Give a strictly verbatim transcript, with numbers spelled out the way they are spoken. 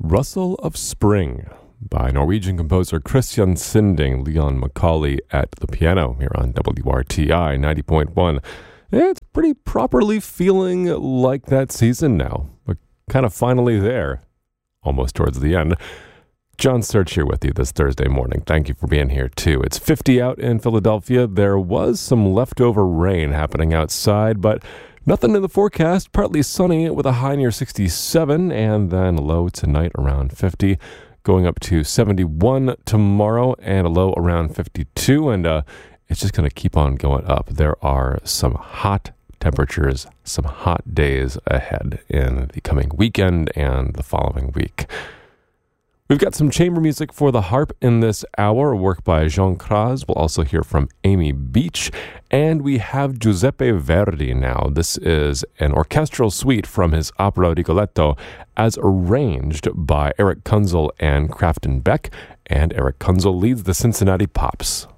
Rustle of Spring by Norwegian composer Christian Sinding, Leon Macaulay at the piano here on W R T I ninety point one. It's pretty properly feeling like that season now. We're kind of finally there, almost towards the end. John Search here with you this Thursday morning. Thank you for being here too. It's fifty out in Philadelphia. There was some leftover rain happening outside, but nothing in the forecast. Partly sunny with a high near sixty-seven, and then low tonight around fifty. Going up to seventy-one tomorrow and a low around fifty-two, and uh, it's just going to keep on going up. There are some hot temperatures, some hot days ahead in the coming weekend and the following week. We've got some chamber music for the harp in this hour, a work by Jean Kras. We'll also hear from Amy Beach, and we have Giuseppe Verdi now. This is an orchestral suite from his opera Rigoletto, as arranged by Eric Kunzel and Crafton Beck, and Eric Kunzel leads the Cincinnati Pops.